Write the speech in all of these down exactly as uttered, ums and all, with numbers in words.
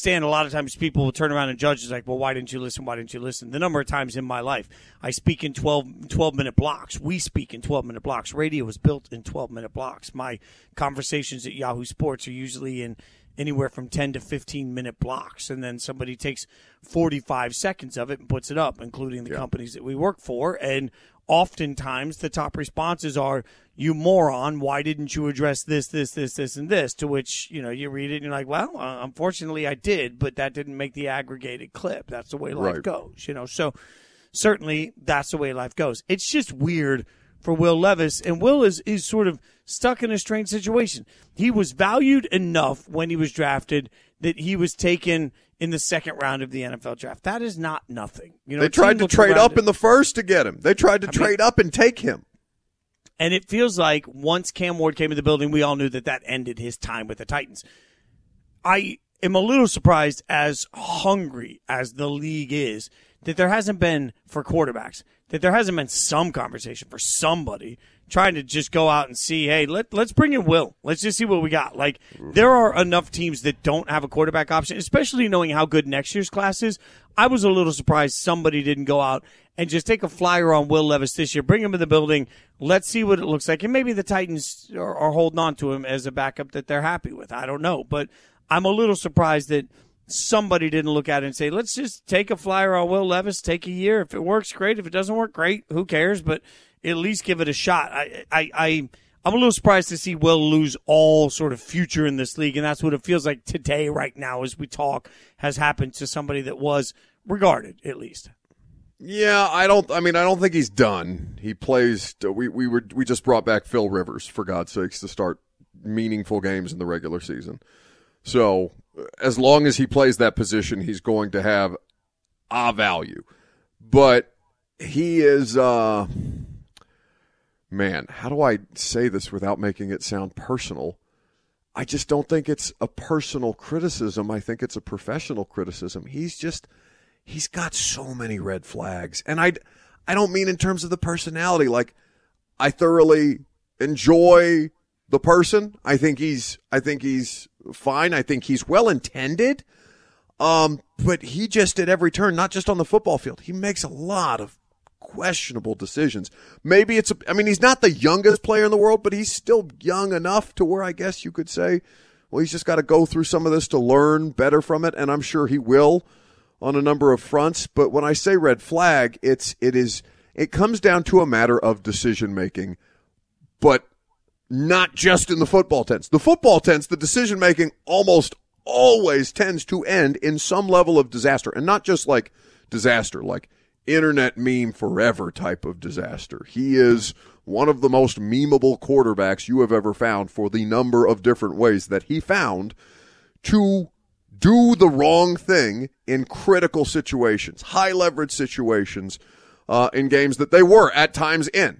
understand a lot of times people will turn around and judge. It's like, well, why didn't you listen? Why didn't you listen? The number of times in my life I speak in twelve, twelve-minute blocks. We speak in twelve-minute blocks. Radio is built in twelve-minute blocks. My conversations at Yahoo Sports are usually in anywhere from ten to fifteen-minute blocks, and then somebody takes forty-five seconds of it and puts it up, including the yeah. companies that we work for. And oftentimes the top responses are, you moron, why didn't you address this, this, this, this, and this? To which, you know, you read it and you're like, well, uh, unfortunately I did, but that didn't make the aggregated clip. That's the way life right. goes, you know. So certainly that's the way life goes. It's just weird for Will Levis, and Will is, is sort of stuck in a strange situation. He was valued enough when he was drafted that he was taken in the second round of the N F L draft. That is not nothing. You know, they tried to trade up it. in the first to get him. They tried to I trade mean, up and take him. And it feels like once Cam Ward came in the building, we all knew that that ended his time with the Titans. I am a little surprised, as hungry as the league is, that there hasn't been, for quarterbacks, that there hasn't been some conversation for somebody trying to just go out and see, hey, let, let's bring in Will. Let's just see what we got. Like, there are enough teams that don't have a quarterback option, especially knowing how good next year's class is. I was a little surprised somebody didn't go out and just take a flyer on Will Levis this year, bring him in the building, let's see what it looks like. And maybe the Titans are, are holding on to him as a backup that they're happy with. I don't know. But I'm a little surprised that somebody didn't look at it and say, let's just take a flyer on Will Levis, take a year. If it works, great. If it doesn't work, great. Who cares? But at least give it a shot. I, I, I, I'm a little surprised to see Will lose all sort of future in this league, and that's what it feels like today, right now, as we talk, has happened to somebody that was regarded, at least. Yeah, I don't. I mean, I don't think he's done. He plays. We we were we just brought back Phil Rivers, for God's sakes, to start meaningful games in the regular season. So as long as he plays that position, he's going to have a value. But he is. Uh, man, how do I say this without making it sound personal? I just don't think it's a personal criticism. I think it's a professional criticism. He's just. He's got so many red flags. And I, I don't mean in terms of the personality. Like, I thoroughly enjoy the person. I think he's I think he's fine. I think he's well-intended. Um, but he just, at every turn, not just on the football field, he makes a lot of questionable decisions. Maybe it's, a, I mean, he's not the youngest player in the world, but he's still young enough to where I guess you could say, well, he's just got to go through some of this to learn better from it, and I'm sure he will on a number of fronts. But when I say red flag, it's it is it comes down to a matter of decision making, but not just in the football tense. The football tense, the decision making almost always tends to end in some level of disaster, and not just like disaster, like internet meme forever type of disaster. He is one of the most memeable quarterbacks you have ever found for the number of different ways that he found to do the wrong thing in critical situations, high leverage situations, uh, in games that they were at times in.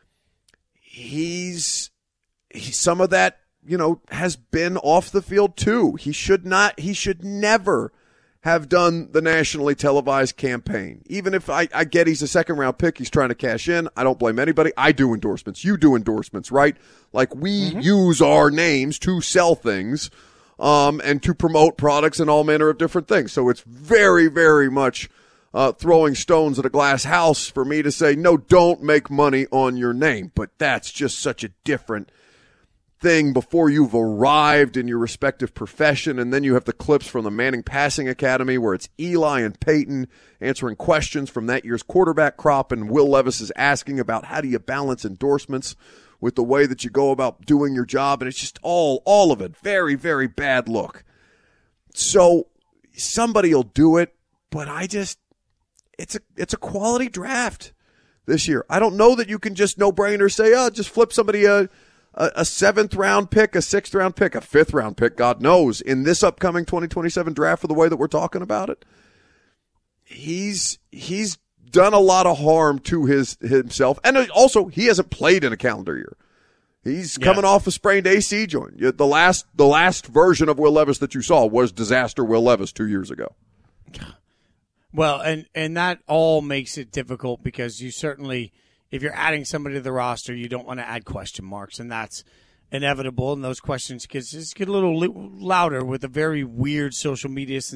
He's, he, some of that, you know, has been off the field too. He should not, he should never have done the nationally televised campaign. Even if I, I get he's a second round pick, he's trying to cash in. I don't blame anybody. I do endorsements. You do endorsements, right? Like we mm-hmm. use our names to sell things. Um, and to promote products and all manner of different things. So it's very, very much uh, throwing stones at a glass house for me to say, no, don't make money on your name. But that's just such a different thing before you've arrived in your respective profession. And then you have the clips from the Manning Passing Academy where it's Eli and Peyton answering questions from that year's quarterback crop, and Will Levis is asking about how do you balance endorsements with the way that you go about doing your job, and it's just all all of it. Very, very bad look. So somebody will do it, but I just it's a it's a quality draft this year. I don't know that you can just no-brainer say, oh, just flip somebody a, a, a seventh-round pick, a sixth-round pick, a fifth-round pick, God knows, in this upcoming twenty twenty-seven draft for the way that we're talking about it. He's he's done a lot of harm to his himself, and also he hasn't played in a calendar year. He's yeah. coming off a sprained A C joint. The last the last version of Will Levis that you saw was disaster Will Levis two years ago. Well, and and that all makes it difficult because you certainly, if you're adding somebody to the roster, you don't want to add question marks, and that's inevitable. And those questions get just get a little louder with a very weird social media